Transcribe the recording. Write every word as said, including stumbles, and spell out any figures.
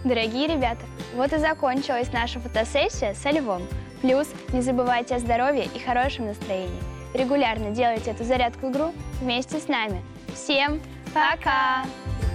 Дорогие ребята, вот и закончилась наша фотосессия со львом. Плюс не забывайте о здоровье и хорошем настроении. Регулярно делайте эту зарядку игру вместе с нами. Всем пока!